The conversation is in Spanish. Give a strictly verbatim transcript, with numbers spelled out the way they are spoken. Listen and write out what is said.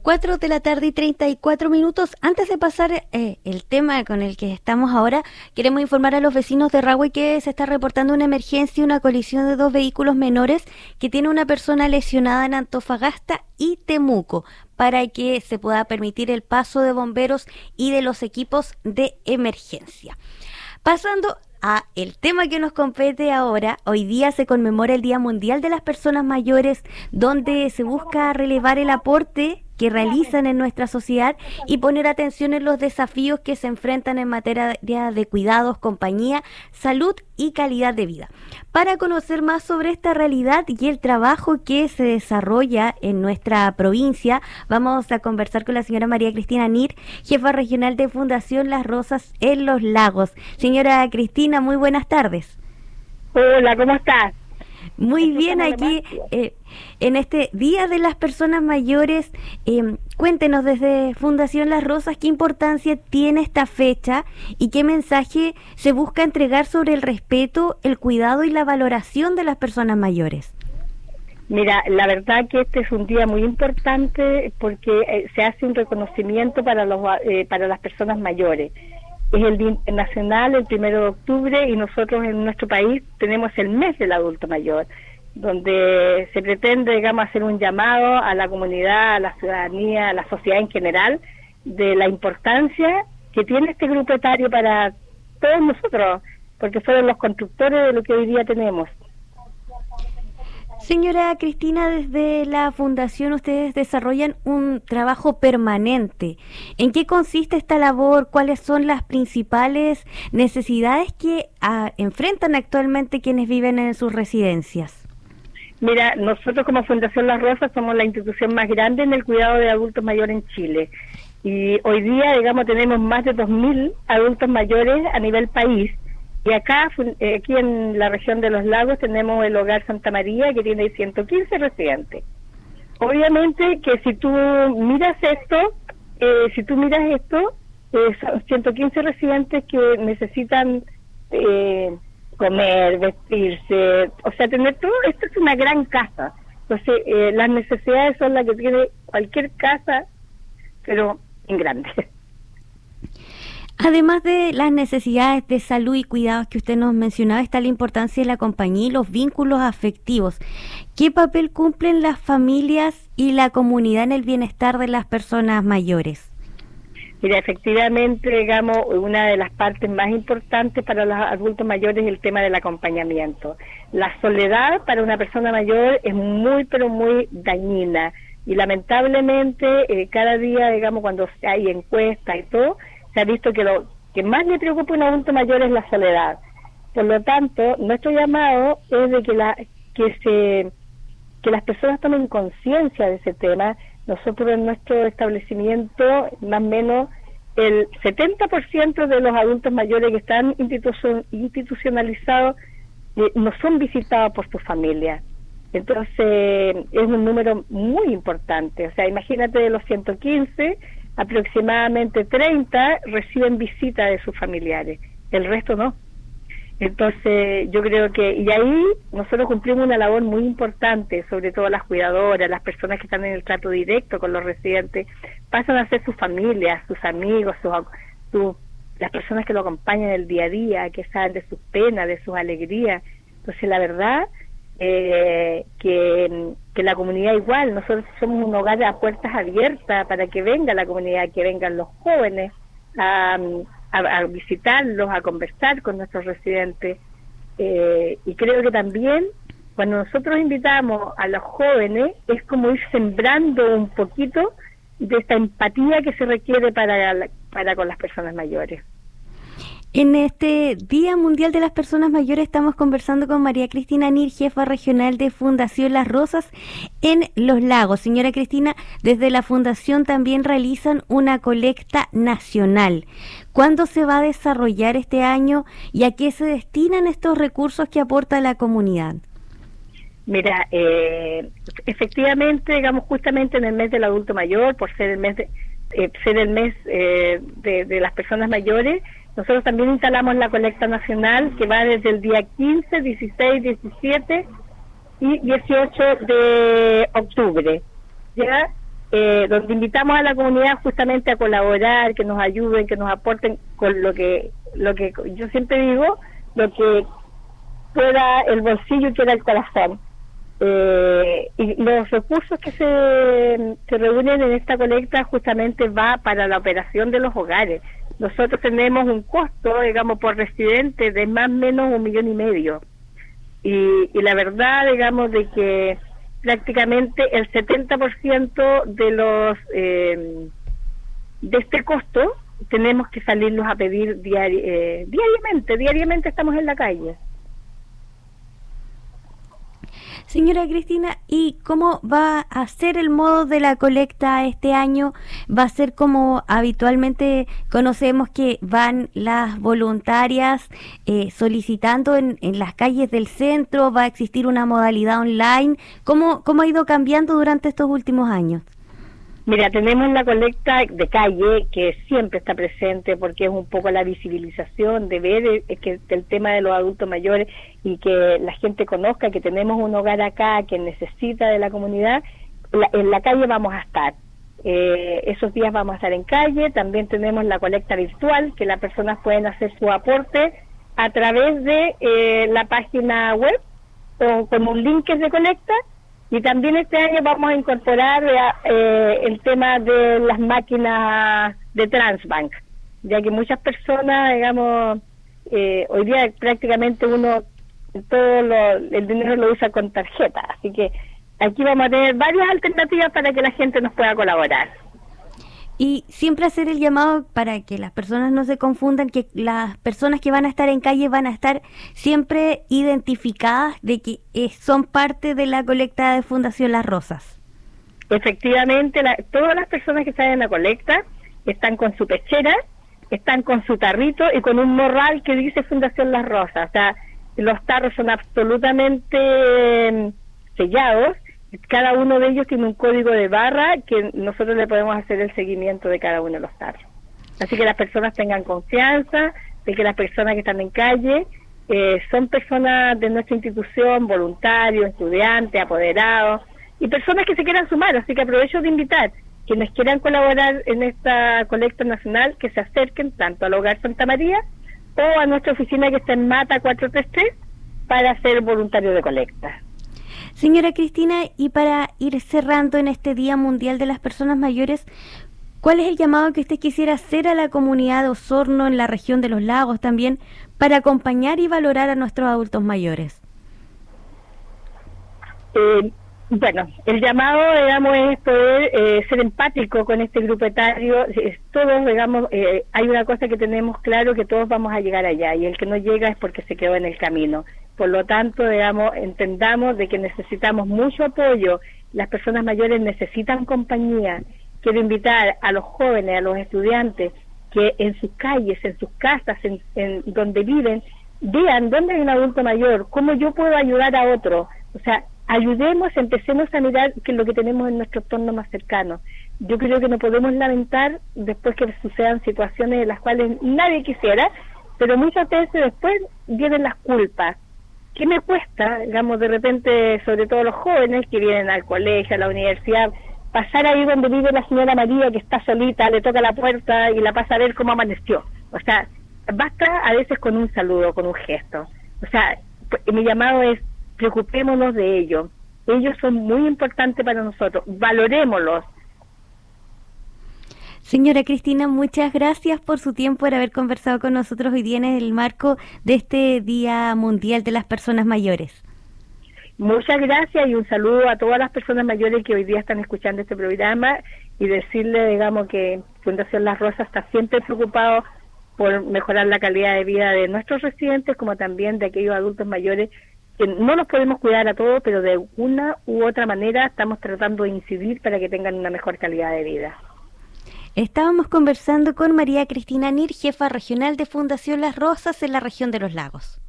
Cuatro de la tarde y treinta y cuatro minutos. Antes de pasar eh, el tema con el que estamos ahora, queremos informar a los vecinos de Rahue que se está reportando una emergencia, una colisión de dos vehículos menores que tiene una persona lesionada en Antofagasta y Temuco, para que se pueda permitir el paso de bomberos y de los equipos de emergencia. Pasando a el tema que nos compete ahora, hoy día se conmemora el Día Mundial de las Personas Mayores, donde se busca relevar el aporte que realizan en nuestra sociedad y poner atención en los desafíos que se enfrentan en materia de cuidados, compañía, salud y calidad de vida. Para conocer más sobre esta realidad y el trabajo que se desarrolla en nuestra provincia, vamos a conversar con la señora María Cristina Nir, jefa regional de Fundación Las Rosas en Los Lagos. Señora Cristina, muy buenas tardes. Hola, ¿cómo estás? Muy bien, aquí eh, en este Día de las Personas Mayores, eh, cuéntenos desde Fundación Las Rosas qué importancia tiene esta fecha y qué mensaje se busca entregar sobre el respeto, el cuidado y la valoración de las personas mayores. Mira, la verdad que este es un día muy importante porque eh, se hace un reconocimiento para los eh, para las personas mayores. Es el Día Internacional, el primero de octubre, y nosotros en nuestro país tenemos el mes del adulto mayor, donde se pretende, digamos, hacer un llamado a la comunidad, a la ciudadanía, a la sociedad en general, de la importancia que tiene este grupo etario para todos nosotros, porque fueron los constructores de lo que hoy día tenemos. Señora Cristina, desde la Fundación ustedes desarrollan un trabajo permanente. ¿En qué consiste esta labor? ¿Cuáles son las principales necesidades que ah, enfrentan actualmente quienes viven en sus residencias? Mira, nosotros como Fundación Las Rosas somos la institución más grande en el cuidado de adultos mayores en Chile. Y hoy día, digamos, tenemos más de dos mil adultos mayores a nivel país. Y acá, aquí en la región de Los Lagos, tenemos el Hogar Santa María, que tiene ciento quince residentes. Obviamente que si tú miras esto, eh, si tú miras esto, eh, son ciento quince residentes que necesitan eh, comer, vestirse, o sea, tener todo. Esto es una gran casa. Entonces, eh, las necesidades son las que tiene cualquier casa, pero en grande. Además de las necesidades de salud y cuidados que usted nos mencionaba, está la importancia de la compañía y los vínculos afectivos. ¿Qué papel cumplen las familias y la comunidad en el bienestar de las personas mayores? Mira, efectivamente, digamos, una de las partes más importantes para los adultos mayores es el tema del acompañamiento. La soledad para una persona mayor es muy, pero muy dañina. Y lamentablemente, eh, cada día, digamos, cuando hay encuestas y todo, se ha visto que lo que más le preocupa a un adulto mayor es la soledad. Por lo tanto, nuestro llamado es de que la que se que las personas tomen conciencia de ese tema. Nosotros en nuestro establecimiento, más o menos el setenta por ciento de los adultos mayores que están institu- institucionalizados eh, no son visitados por su familia. Entonces, es un número muy importante. O sea, imagínate, de los ciento quince, aproximadamente treinta reciben visita de sus familiares, el resto no. Entonces yo creo que, y ahí nosotros cumplimos una labor muy importante, sobre todo las cuidadoras, las personas que están en el trato directo con los residentes, pasan a ser sus familias, sus amigos, sus, sus, las personas que lo acompañan en el día a día, que saben de sus penas, de sus alegrías. Entonces la verdad Eh, que, que la comunidad igual, nosotros somos un hogar a puertas abiertas para que venga la comunidad, que vengan los jóvenes a, a, a visitarlos, a conversar con nuestros residentes, eh, y creo que también cuando nosotros invitamos a los jóvenes es como ir sembrando un poquito de esta empatía que se requiere para, para con las personas mayores. En este Día Mundial de las Personas Mayores estamos conversando con María Cristina Nir, jefa regional de Fundación Las Rosas en Los Lagos. Señora Cristina, desde la Fundación también realizan una colecta nacional. ¿Cuándo se va a desarrollar este año y a qué se destinan estos recursos que aporta la comunidad? Mira, eh, efectivamente, digamos, justamente en el mes del adulto mayor, por ser el mes de, eh, ser el mes eh, de, de las personas mayores, nosotros también instalamos la colecta nacional que va desde el día quince, dieciséis, diecisiete y dieciocho de octubre. Ya eh, donde invitamos a la comunidad justamente a colaborar, que nos ayuden, que nos aporten con lo que, lo que yo siempre digo, lo que pueda el bolsillo y quiera el corazón. Eh, y los recursos que se, se reúnen en esta colecta justamente va para la operación de los hogares. Nosotros tenemos un costo, digamos, por residente de más o menos un millón y medio. Y, y la verdad, digamos, de que prácticamente el setenta por ciento de los eh, de este costo tenemos que salirnos a pedir diari eh, diariamente, diariamente estamos en la calle. Señora Cristina, ¿y cómo va a ser el modo de la colecta este año? ¿Va a ser como habitualmente conocemos que van las voluntarias eh, solicitando en, en las calles del centro? ¿Va a existir una modalidad online? ¿Cómo, cómo ha ido cambiando durante estos últimos años? Mira, tenemos la colecta de calle que siempre está presente porque es un poco la visibilización de ver el, que el tema de los adultos mayores y que la gente conozca que tenemos un hogar acá que necesita de la comunidad. La, en la calle vamos a estar. Eh, esos días vamos a estar en calle. También tenemos la colecta virtual que las personas pueden hacer su aporte a través de eh, la página web o con un link que se colecta. Y también este año vamos a incorporar eh, el tema de las máquinas de Transbank, ya que muchas personas, digamos, eh, hoy día prácticamente uno todo lo, el dinero lo usa con tarjeta, así que aquí vamos a tener varias alternativas para que la gente nos pueda colaborar. Y siempre hacer el llamado para que las personas no se confundan, que las personas que van a estar en calle van a estar siempre identificadas de que eh, son parte de la colecta de Fundación Las Rosas. Efectivamente, la, todas las personas que están en la colecta están con su pechera, están con su tarrito y con un morral que dice Fundación Las Rosas. O sea, los tarros son absolutamente eh, sellados. Cada uno de ellos tiene un código de barra que nosotros le podemos hacer el seguimiento de cada uno de los tarros. Así que las personas tengan confianza de que las personas que están en calle eh, son personas de nuestra institución, voluntarios, estudiantes, apoderados y personas que se quieran sumar. Así que aprovecho de invitar quienes quieran colaborar en esta colecta nacional que se acerquen tanto al Hogar Santa María o a nuestra oficina que está en Mata cuatro tres tres para ser voluntario de colecta. Señora Cristina, y para ir cerrando en este Día Mundial de las Personas Mayores, ¿cuál es el llamado que usted quisiera hacer a la comunidad de Osorno, en la región de los lagos también, para acompañar y valorar a nuestros adultos mayores? Eh, bueno, el llamado, digamos, es poder eh, ser empático con este grupo etario. Es, todos, digamos, eh, hay una cosa que tenemos claro, que todos vamos a llegar allá, y el que no llega es porque se quedó en el camino. Por lo tanto, digamos, entendamos de que necesitamos mucho apoyo, las personas mayores necesitan compañía. Quiero invitar a los jóvenes, a los estudiantes, que en sus calles, en sus casas, en, en donde viven, vean dónde hay un adulto mayor, cómo yo puedo ayudar a otro. O sea, ayudemos, empecemos a mirar qué es lo que tenemos en nuestro entorno más cercano. Yo creo que no podemos lamentar después que sucedan situaciones en las cuales nadie quisiera, pero muchas veces después vienen las culpas. ¿Qué me cuesta, digamos, de repente, sobre todo los jóvenes que vienen al colegio, a la universidad, pasar ahí donde vive la señora María, que está solita, le toca la puerta y la pasa a ver cómo amaneció? O sea, basta a veces con un saludo, con un gesto. O sea, mi llamado es, preocupémonos de ellos. Ellos son muy importantes para nosotros, valorémoslos. Señora Cristina, muchas gracias por su tiempo, por haber conversado con nosotros hoy día en el marco de este Día Mundial de las Personas Mayores. Muchas gracias y un saludo a todas las personas mayores que hoy día están escuchando este programa y decirle, digamos, que Fundación Las Rosas está siempre preocupado por mejorar la calidad de vida de nuestros residentes, como también de aquellos adultos mayores que no nos podemos cuidar a todos, pero de una u otra manera estamos tratando de incidir para que tengan una mejor calidad de vida. Estábamos conversando con María Cristina Nir, jefa regional de Fundación Las Rosas en la región de los Lagos.